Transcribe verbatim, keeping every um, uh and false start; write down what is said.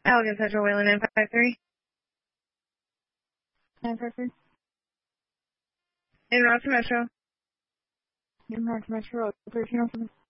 Allegan Central, Wayland nine five three. nine five three. In route to Metro. In route to Metro, thirteen oh seven.